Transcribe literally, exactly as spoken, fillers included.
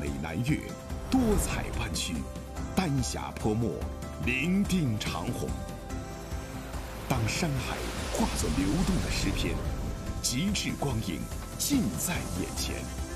美南岳，多彩湾区，丹霞泼墨，伶仃长虹。当山海化作流动的诗篇，极致光影尽在眼前。